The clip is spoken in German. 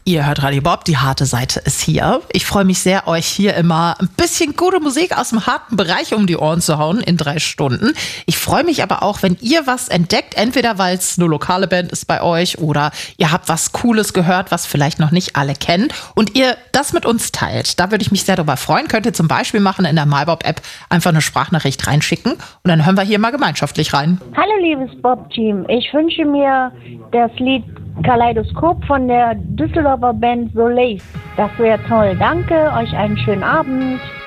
Ihr hört Radio Bob, die harte Seite ist hier. Ich freue mich sehr, euch hier immer ein bisschen gute Musik aus dem harten Bereich um die Ohren zu hauen in 3 Stunden. Ich freue mich aber auch, wenn ihr was entdeckt, entweder weil es eine lokale Band ist bei euch oder ihr habt was Cooles gehört, was vielleicht noch nicht alle kennen und ihr das mit uns teilt. Da würde ich mich sehr darüber freuen. Könnt ihr zum Beispiel machen in der MyBob-App einfach eine Sprachnachricht reinschicken und dann hören wir hier mal gemeinschaftlich rein. Hallo liebes Bob-Team, ich wünsche mir das Lied Kaleidoskop von der Düsseldorfer Band Soleil. Das wäre toll. Danke, euch einen schönen Abend.